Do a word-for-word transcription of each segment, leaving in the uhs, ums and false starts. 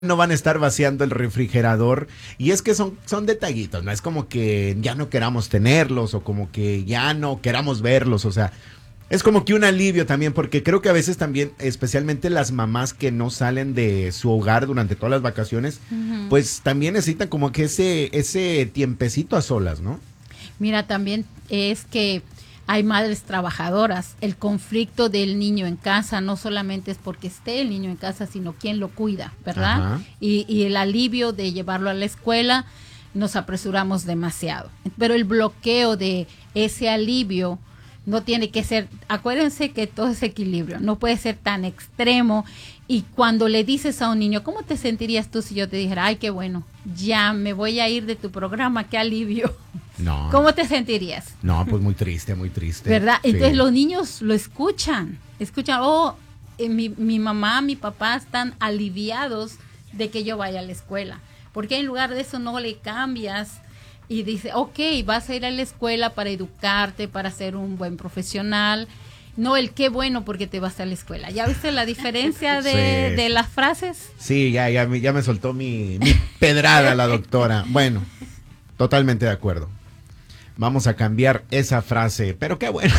no van a estar vaciando el refrigerador, y es que son, son detallitos, no es como que ya no queramos tenerlos o como que ya no queramos verlos, o sea, es como que un alivio también, porque creo que a veces también, especialmente las mamás que no salen de su hogar durante todas las vacaciones, uh-huh. pues también necesitan como que ese, ese tiempecito a solas, ¿no? Mira, también es que hay madres trabajadoras. El conflicto del niño en casa no solamente es porque esté el niño en casa, sino quién lo cuida, ¿verdad? Y, y el alivio de llevarlo a la escuela, nos apresuramos demasiado. Pero el bloqueo de ese alivio no tiene que ser, acuérdense que todo es equilibrio, no puede ser tan extremo. Y cuando le dices a un niño, ¿cómo te sentirías tú si yo te dijera, ay, qué bueno, ya me voy a ir de tu programa, qué alivio? No. ¿Cómo te sentirías? No, pues muy triste, muy triste. ¿Verdad? Sí. Entonces los niños lo escuchan, escuchan, oh, eh, mi, mi mamá, mi papá están aliviados de que yo vaya a la escuela. Porque en lugar de eso no le cambias y dice, ok, vas a ir a la escuela para educarte, para ser un buen profesional. No el qué bueno porque te vas a la escuela. ¿Ya viste la diferencia de, sí. de las frases? Sí, ya, ya, ya me soltó mi, mi pedrada la doctora. Bueno, totalmente de acuerdo. Vamos a cambiar esa frase, pero qué bueno.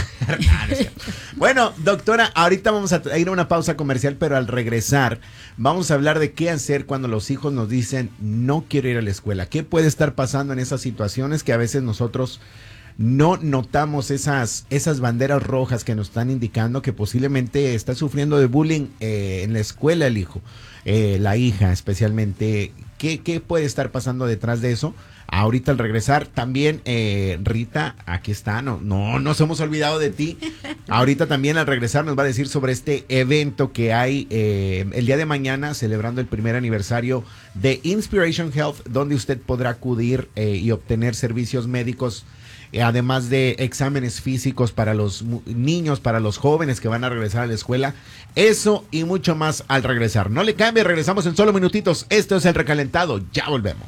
Bueno, doctora, ahorita vamos a ir a una pausa comercial, pero al regresar vamos a hablar de qué hacer cuando los hijos nos dicen no quiero ir a la escuela. ¿Qué puede estar pasando en esas situaciones que a veces nosotros no notamos esas, esas banderas rojas que nos están indicando que posiblemente está sufriendo de bullying eh, en la escuela el hijo, eh, la hija especialmente? ¿Qué, qué puede estar pasando detrás de eso? Ahorita al regresar también, eh, Rita, aquí está, no, no nos hemos olvidado de ti. Ahorita también al regresar nos va a decir sobre este evento que hay eh, el día de mañana, celebrando el primer aniversario de Inspiration Health, donde usted podrá acudir eh, y obtener servicios médicos, eh, además de exámenes físicos para los niños, para los jóvenes que van a regresar a la escuela. Eso y mucho más al regresar. No le cambie, regresamos en solo minutitos. Esto es El Recalentado, ya volvemos.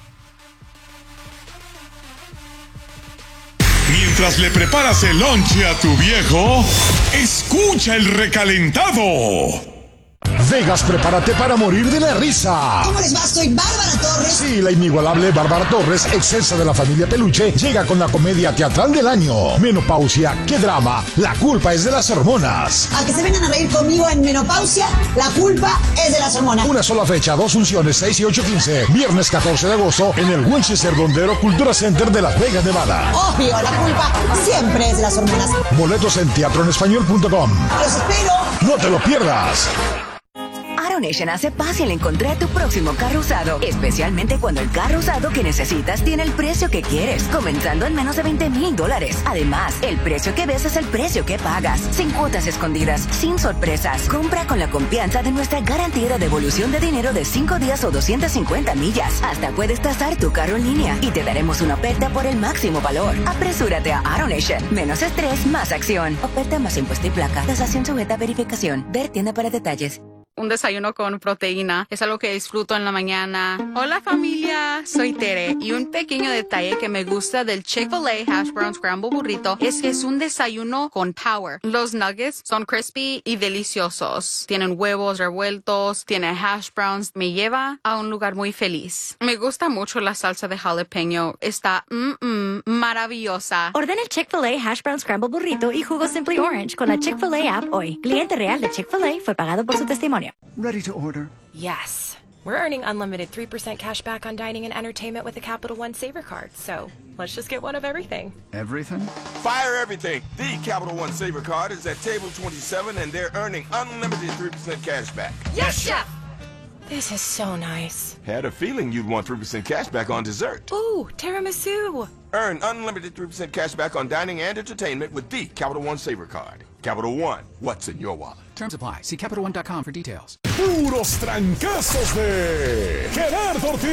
Mientras le preparas el lonche a tu viejo, escucha El Recalentado. Vegas, prepárate para morir de la risa. ¿Cómo les va? Soy Bárbara Torres. Sí, la inigualable Bárbara Torres, excelsa de la familia Peluche, llega con la comedia teatral del año. Menopausia, qué drama, la culpa es de las hormonas. A que se vengan a reír conmigo en Menopausia, la culpa es de las hormonas. Una sola fecha, dos funciones, seis y ocho quince. Viernes catorce de agosto en el Winchester Dondero Cultura Center de Las Vegas, Nevada. Obvio, la culpa siempre es de las hormonas. Boletos en teatro en español punto com. Los espero. No te lo pierdas. AutoNation hace fácil encontrar tu próximo carro usado, especialmente cuando el carro usado que necesitas tiene el precio que quieres, comenzando en menos de veinte mil dólares. Además, el precio que ves es el precio que pagas, sin cuotas escondidas, sin sorpresas. Compra con la confianza de nuestra garantía de devolución de dinero de cinco días o doscientas cincuenta millas. Hasta puedes tasar tu carro en línea y te daremos una oferta por el máximo valor. Apresúrate a AutoNation. Menos estrés, más acción. Oferta más impuesto y placa. Tasación sujeta a verificación. Ver tienda para detalles. Un desayuno con proteína es algo que disfruto en la mañana. Hola familia, soy Tere y un pequeño detalle que me gusta del Chick-fil-A Hash Brown Scramble Burrito es que es un desayuno con power. Los nuggets son crispy y deliciosos. Tienen huevos revueltos, tiene hash browns. Me lleva a un lugar muy feliz. Me gusta mucho la salsa de jalapeño. Está mm, mm, maravillosa. Ordena el Chick-fil-A Hash Brown Scramble Burrito y jugo Simply Orange con la Chick-fil-A app hoy. Cliente real de Chick-fil-A fue pagado por su testimonio. Ready to order? Yes. We're earning unlimited three percent cash back on dining and entertainment with the Capital One Saver Card. So let's just get one of everything. Everything? Fire everything. The Capital One Saver Card is at table twenty-seven and they're earning unlimited three percent cash back. Yes, Chef! This is so nice. Had a feeling you'd want three percent cash back on dessert. Ooh, tiramisu. Earn unlimited three percent cash back on dining and entertainment with the Capital One Saver Card. Capital One, what's in your wallet? Terms apply. See Capital One dot com for details. Puros trancazos de Gerardo Ortiz.